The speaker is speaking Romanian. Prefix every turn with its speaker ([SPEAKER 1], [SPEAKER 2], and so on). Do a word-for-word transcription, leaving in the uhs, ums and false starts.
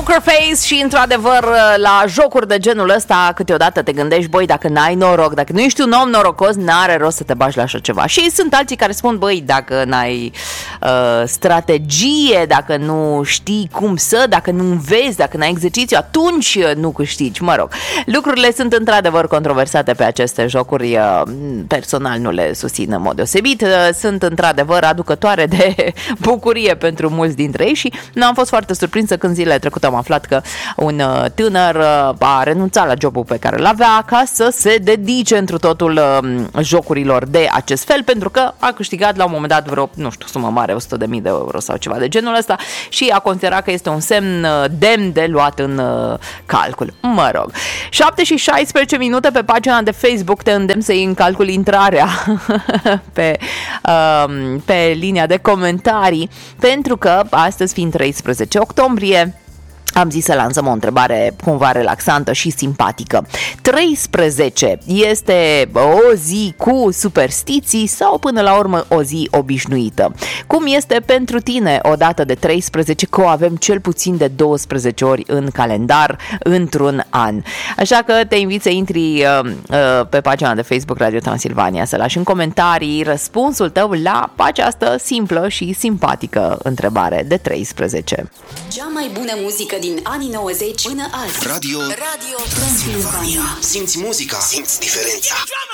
[SPEAKER 1] Poker Face și, într-adevăr, la jocuri de genul ăsta câteodată te gândești, băi, dacă n-ai noroc, dacă nu ești un om norocos, n-are rost să te bagi la așa ceva. Și sunt alții care spun, băi, dacă n-ai uh, strategie, dacă nu știi cum să, dacă nu înveți, dacă n-ai exercițiu, atunci nu câștigi. Mă rog, lucrurile sunt într-adevăr controversate pe aceste jocuri. Personal nu le susțin în mod deosebit. Sunt într-adevăr aducătoare de bucurie pentru mulți dintre ei și nu am fost foarte surprinsă când zilele trecute am aflat că un tânăr a renunțat la jobul pe care îl avea ca să se dedice întru totul jocurilor de acest fel, pentru că a câștigat la un moment dat vreo, nu știu, sumă mare, o sută de mii de euro sau ceva de genul ăsta și a considerat că este un semn demn de luat în calcul. Mă rog. șapte și șaisprezece minute pe pagina de Facebook te îndemn să iei în calcul intrarea pe, um, pe linia de comentarii, pentru că astăzi, fiind treisprezece octombrie, am zis să lansăm o întrebare cumva relaxantă și simpatică. treisprezece este o zi cu superstiții sau până la urmă o zi obișnuită? Cum este pentru tine o dată de treisprezece, că o avem cel puțin de douăsprezece ori în calendar într-un an? Așa că te invit să intri uh, uh, pe pagina de Facebook Radio Transilvania, să lași în comentarii răspunsul tău la această simplă și simpatică întrebare de treisprezece.
[SPEAKER 2] Cea mai bună muzică din anii nouăzeci până azi.
[SPEAKER 3] Radio, Radio Transilvania. Simți muzica, simți diferența.